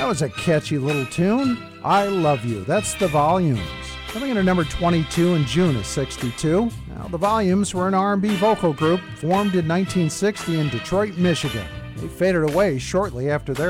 was a catchy little tune. I Love You. That's the Volumes. Coming in at number 22 in June of 62. Now, the Volumes were an R&B vocal group formed in 1960 in Detroit, Michigan. They faded away shortly after their